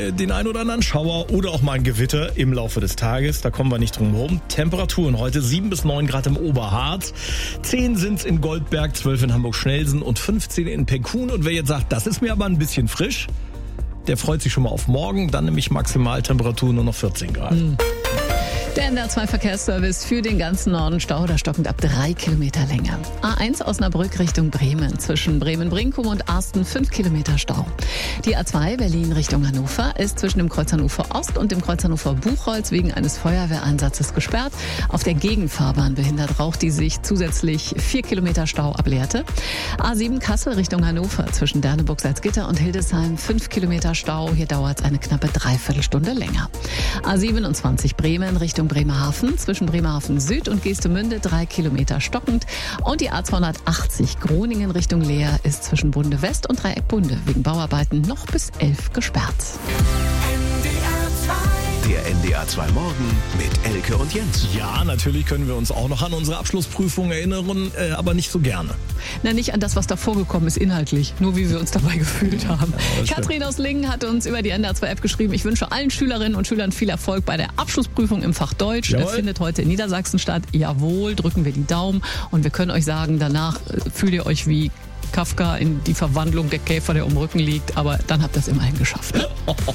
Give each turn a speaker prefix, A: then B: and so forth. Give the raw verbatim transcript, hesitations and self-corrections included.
A: Den ein oder anderen Schauer oder auch mal ein Gewitter im Laufe des Tages. Da kommen wir nicht drum herum. Temperaturen heute sieben bis neun Grad im Oberharz. zehn sind's in Goldberg, zwölf in Hamburg-Schnelsen und fünfzehn in Penkun. Und wer jetzt sagt, das ist mir aber ein bisschen frisch, der freut sich schon mal auf morgen. Dann nämlich Maximaltemperatur nur noch vierzehn Grad. Mhm.
B: Der N D R zwei Verkehrsservice für den ganzen Norden. Stau oder stockend ab drei Kilometer Länge. A eins Osnabrück Richtung Bremen. Zwischen Bremen-Brinkum und Arsten fünf Kilometer Stau. Die A zwei Berlin Richtung Hannover ist zwischen dem Kreuz Hannover Ost und dem Kreuz Hannover Buchholz wegen eines Feuerwehreinsatzes gesperrt. Auf der Gegenfahrbahn behindert Rauch, die sich zusätzlich vier Kilometer Stau ableerte. A sieben Kassel Richtung Hannover. Zwischen Derneburg-Salzgitter und Hildesheim fünf Kilometer Stau. Hier dauert es eine knappe Dreiviertelstunde länger. A siebenundzwanzig Bremen Richtung Bremerhaven, zwischen Bremerhaven Süd und Geestemünde drei Kilometer stockend. Und die A zweihundertachtzig Groningen Richtung Leer ist zwischen Bunde West und Dreieck Bunde wegen Bauarbeiten noch bis elf gesperrt.
C: Der N D R zwei Morgen mit Elke und Jens.
A: Ja, natürlich können wir uns auch noch an unsere Abschlussprüfung erinnern, äh, aber nicht so gerne.
B: Na, nicht an das, was da vorgekommen ist inhaltlich, nur wie wir uns dabei gefühlt haben.
A: Ja,
B: Katrin aus Lingen hat uns über die N D R zwei App geschrieben, ich wünsche allen Schülerinnen und Schülern viel Erfolg bei der Abschlussprüfung im Fach Deutsch.
A: Jawohl.
B: Das findet heute in Niedersachsen statt. Jawohl, drücken wir die Daumen und wir können euch sagen, danach fühlt ihr euch wie Kafka in die Verwandlung der Käfer, der um den Rücken liegt, aber dann habt ihr es immerhin geschafft.